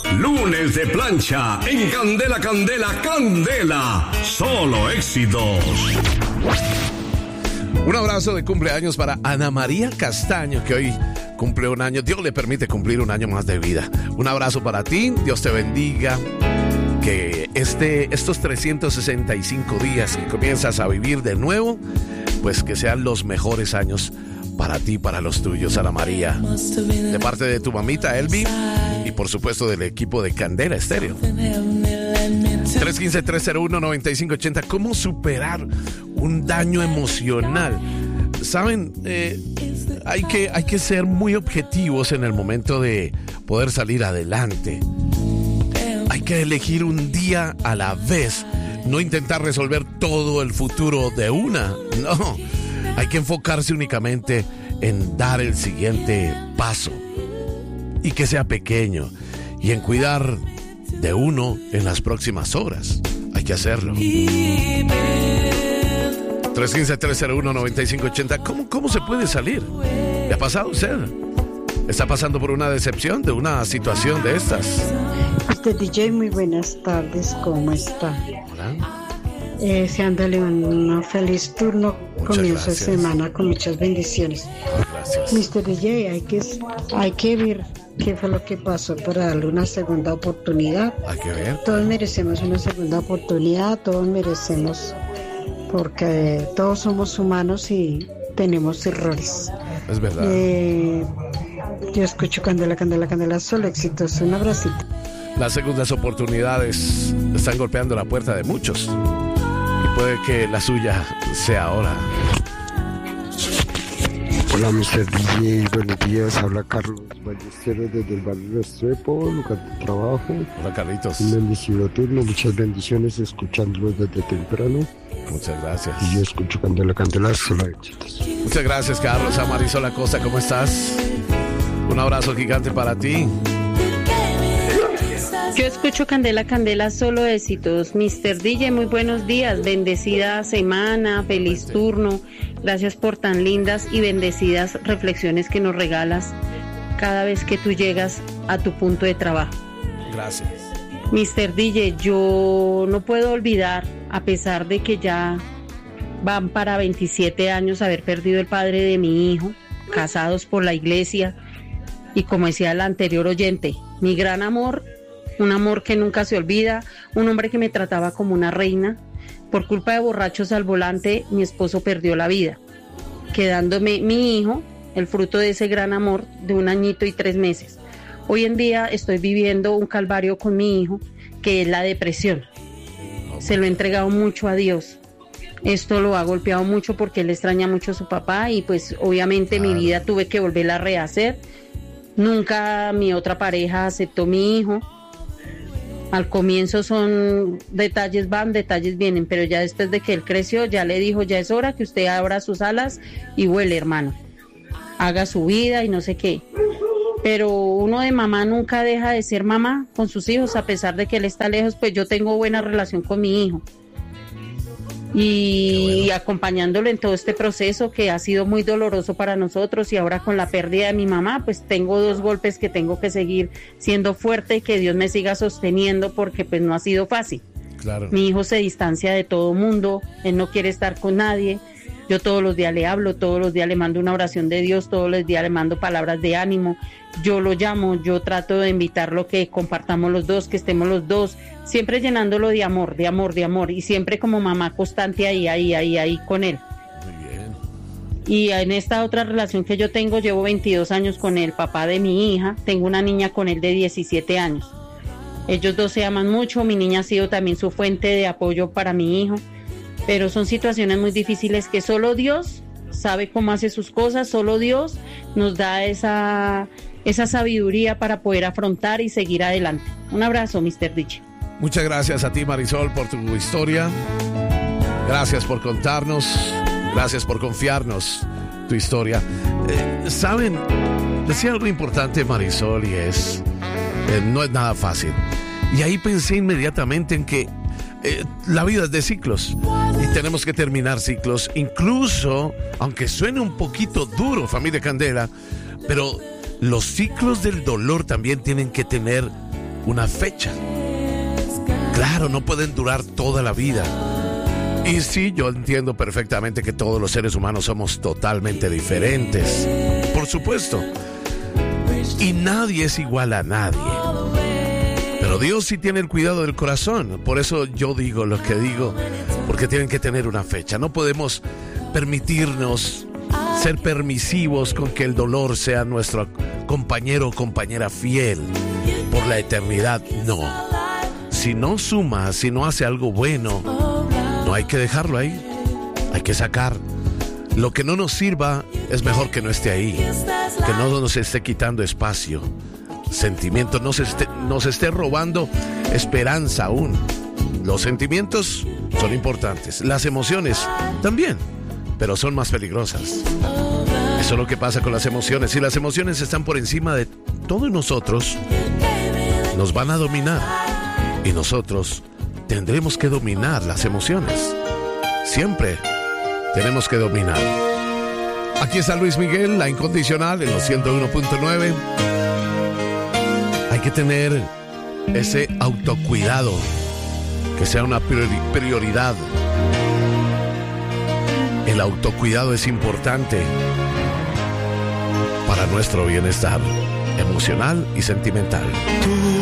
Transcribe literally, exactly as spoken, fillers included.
Lunes de plancha en Candela, Candela, Candela. Solo éxitos. Un abrazo de cumpleaños para Ana María Castaño, que hoy cumple un año. Dios le permite cumplir un año más de vida. Un abrazo para ti. Dios te bendiga. Que este, estos trescientos sesenta y cinco días que comienzas a vivir de nuevo, pues que sean los mejores años para ti, para los tuyos, Ana María. De parte de tu mamita Elvi y por supuesto del equipo de Candela Estéreo. tres uno cinco, tres cero uno, nueve cinco ocho cero. ¿Cómo superar un daño emocional? Saben, eh, hay que, hay que ser muy objetivos en el momento de poder salir adelante. Hay que elegir un día a la vez, no intentar resolver todo el futuro de una, no. Hay que enfocarse únicamente en dar el siguiente paso y que sea pequeño y en cuidar de uno en las próximas horas. Hay que hacerlo. tres uno cinco, tres cero uno, nueve cinco ocho cero. ¿Cómo, ¿Cómo se puede salir? ¿Le ha pasado a usted? ¿Está pasando por una decepción de una situación de estas? mister D J, muy buenas tardes, ¿cómo está? Hola. Eh, seándole un feliz turno, Muchas comienzo gracias. de semana con muchas bendiciones. Gracias. mister D J, hay que, hay que ver qué fue lo que pasó para darle una segunda oportunidad. Hay que ver. Todos merecemos una segunda oportunidad, todos merecemos, porque todos somos humanos y tenemos errores. Es verdad. Eh, yo escucho Candela, Candela, Candela, solo éxitos. Un abracito. Las segundas oportunidades están golpeando la puerta de muchos. Y puede que la suya sea ahora. Hola, mister D J, buenos días. Habla Carlos Ballesteros desde el barrio Restrepo, lugar de trabajo. Hola, Carlitos. Un bendecido turno, muchas bendiciones escuchándolos desde temprano. Muchas gracias. Y yo escucho Candela, Candela, solo éxitos. Muchas gracias, Carlos. A Marisol Acosta, ¿cómo estás? Un abrazo gigante para ti. Yo escucho Candela, Candela, solo éxitos. mister D J, muy buenos días, bendecida semana, feliz turno. Gracias por tan lindas y bendecidas reflexiones que nos regalas cada vez que tú llegas a tu punto de trabajo. Gracias. mister D J, yo no puedo olvidar, a pesar de que ya van para veintisiete años haber perdido el padre de mi hijo, casados por la iglesia, y como decía el anterior oyente, mi gran amor, un amor que nunca se olvida, un hombre que me trataba como una reina. Por culpa de borrachos al volante, mi esposo perdió la vida, quedándome mi hijo, el fruto de ese gran amor, de un añito y tres meses. Hoy en día estoy viviendo un calvario con mi hijo, que es la depresión. Se lo he entregado mucho a Dios. Esto lo ha golpeado mucho porque él extraña mucho a su papá y pues obviamente mi vida tuve que volverla a rehacer. Nunca mi otra pareja aceptó a mi hijo. Al comienzo son detalles van, detalles vienen, pero ya después de que él creció, ya le dijo, ya es hora que usted abra sus alas y vuele, hermano. Haga su vida y no sé qué. Pero uno de mamá nunca deja de ser mamá con sus hijos, a pesar de que él está lejos, pues yo tengo buena relación con mi hijo. Y bueno, acompañándolo en todo este proceso que ha sido muy doloroso para nosotros, y ahora con la pérdida de mi mamá, pues tengo dos golpes que tengo que seguir siendo fuerte y que Dios me siga sosteniendo, porque pues no ha sido fácil. Claro. Mi hijo se distancia de todo mundo, él no quiere estar con nadie. Yo todos los días le hablo, todos los días le mando una oración de Dios, todos los días le mando palabras de ánimo. Yo lo llamo, yo trato de invitarlo, que compartamos los dos, que estemos los dos, siempre llenándolo de amor, de amor, de amor, y siempre como mamá constante ahí, ahí, ahí, ahí con él. Muy bien. Y en esta otra relación que yo tengo, llevo veintidós años con el papá de mi hija, tengo una niña con él de diecisiete años. Ellos dos se aman mucho, mi niña ha sido también su fuente de apoyo para mi hijo. Pero son situaciones muy difíciles que solo Dios sabe cómo hace sus cosas, solo Dios nos da esa, esa sabiduría para poder afrontar y seguir adelante. Un abrazo, mister D J. Muchas gracias a ti, Marisol, por tu historia. Gracias por contarnos, gracias por confiarnos tu historia. Eh, ¿Saben? Decía algo importante, Marisol, y es, eh, no es nada fácil. Y ahí pensé inmediatamente en que Eh, la vida es de ciclos y tenemos que terminar ciclos, incluso aunque suene un poquito duro, familia Candela, pero los ciclos del dolor también tienen que tener una fecha. Claro, no pueden durar toda la vida. Y sí, yo entiendo perfectamente que todos los seres humanos somos totalmente diferentes. Por supuesto. Y nadie es igual a nadie. Pero Dios sí tiene el cuidado del corazón. Por eso yo digo lo que digo, porque tienen que tener una fecha. No podemos permitirnos ser permisivos con que el dolor sea nuestro compañero o compañera fiel por la eternidad. No. Si no suma, si no hace algo bueno, no hay que dejarlo ahí. Hay que sacar. Lo que no nos sirva es mejor que no esté ahí. Que no nos esté quitando espacio, sentimientos, nos esté, nos esté robando esperanza aún. Los sentimientos son importantes, las emociones también, pero son más peligrosas. Eso es lo que pasa con las emociones. Si las emociones están por encima de todos nosotros, nos van a dominar. Y nosotros tendremos que dominar las emociones. Siempre tenemos que dominar. Aquí está Luis Miguel, La Incondicional, en los ciento uno punto nueve. Hay que tener ese autocuidado, que sea una priori- prioridad. El autocuidado es importante para nuestro bienestar emocional y sentimental.